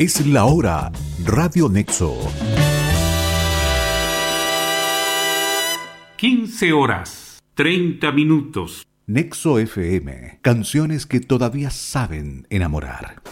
Es la hora. Radio Nexo. 15 horas, 30 minutos. Nexo FM. Canciones que todavía saben enamorar.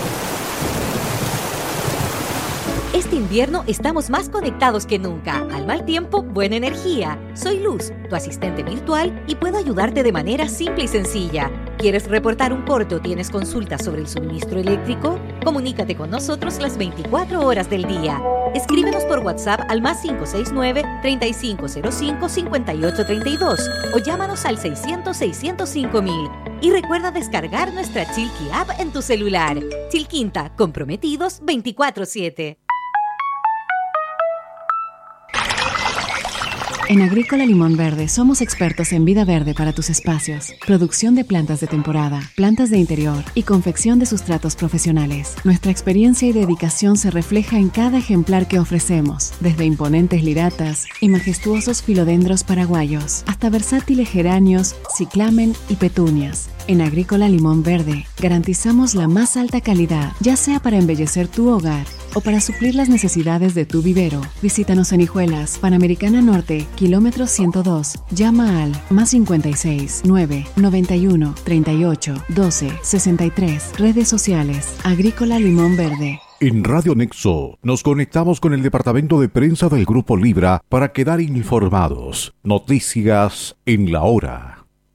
Este invierno estamos más conectados que nunca. Al mal tiempo, buena energía. Soy Luz, tu asistente virtual, y puedo ayudarte de manera simple y sencilla. ¿Quieres reportar un corte o tienes consultas sobre el suministro eléctrico? Comunícate con nosotros las 24 horas del día. Escríbenos por WhatsApp al +3569-3505-5832 o llámanos al 600-605-000. Y recuerda descargar nuestra Chilqui App en tu celular. Chilquinta, comprometidos 24/7. En Agrícola Limón Verde somos expertos en vida verde para tus espacios, producción de plantas de temporada, plantas de interior y confección de sustratos profesionales. Nuestra experiencia y dedicación se refleja en cada ejemplar que ofrecemos, desde imponentes liratas y majestuosos filodendros paraguayos, hasta versátiles geranios, ciclamen y petunias. En Agrícola Limón Verde garantizamos la más alta calidad, ya sea para embellecer tu hogar o para suplir las necesidades de tu vivero. Visítanos en Hijuelas, Panamericana Norte, kilómetro 102. Llama al +56 9 91 38 12 63. Redes sociales. Agrícola Limón Verde. En Radio Nexo nos conectamos con el departamento de prensa del Grupo Libra para quedar informados. Noticias en la hora.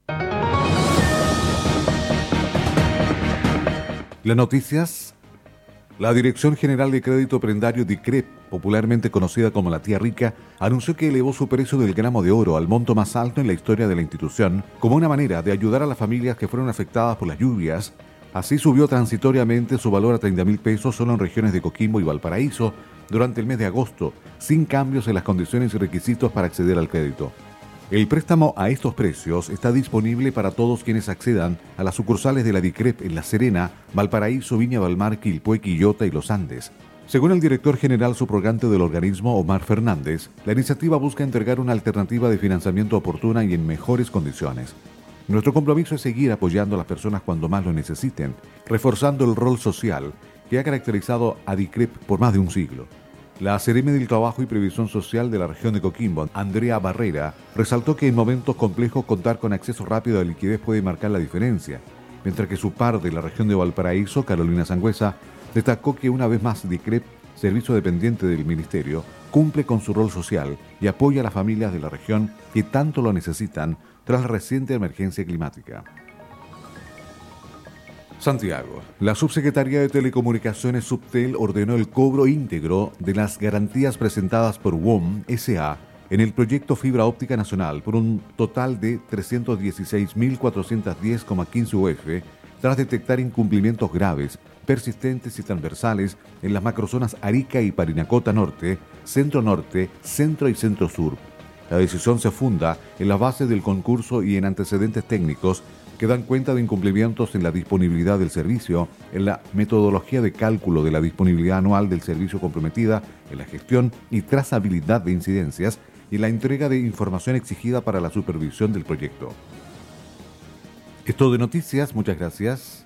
Las noticias. La Dirección General de Crédito Prendario DICREP, popularmente conocida como la Tía Rica, anunció que elevó su precio del gramo de oro al monto más alto en la historia de la institución, como una manera de ayudar a las familias que fueron afectadas por las lluvias. Así subió transitoriamente su valor a 30.000 pesos solo en regiones de Coquimbo y Valparaíso durante el mes de agosto, sin cambios en las condiciones y requisitos para acceder al crédito. El préstamo a estos precios está disponible para todos quienes accedan a las sucursales de la DICREP en La Serena, Valparaíso, Viña del Mar, Quilpué, Quillota y Los Andes. Según el director general subrogante del organismo, Omar Fernández, la iniciativa busca entregar una alternativa de financiamiento oportuna y en mejores condiciones. Nuestro compromiso es seguir apoyando a las personas cuando más lo necesiten, reforzando el rol social que ha caracterizado a DICREP por más de un siglo. La CRM del Trabajo y Previsión Social de la región de Coquimbo, Andrea Barrera, resaltó que en momentos complejos contar con acceso rápido a liquidez puede marcar la diferencia, mientras que su par de la región de Valparaíso, Carolina Sangüesa, destacó que una vez más DICREP, servicio dependiente del Ministerio, cumple con su rol social y apoya a las familias de la región que tanto lo necesitan tras la reciente emergencia climática. Santiago. La Subsecretaría de Telecomunicaciones Subtel ordenó el cobro íntegro de las garantías presentadas por WOM S.A. en el proyecto Fibra Óptica Nacional por un total de 316.410,15 UF tras detectar incumplimientos graves, persistentes y transversales en las macrozonas Arica y Parinacota Norte, Centro Norte, Centro y Centro Sur. La decisión se funda en la base del concurso y en antecedentes técnicos que dan cuenta de incumplimientos en la disponibilidad del servicio, en la metodología de cálculo de la disponibilidad anual del servicio comprometida, en la gestión y trazabilidad de incidencias y en la entrega de información exigida para la supervisión del proyecto. Es todo de noticias, muchas gracias.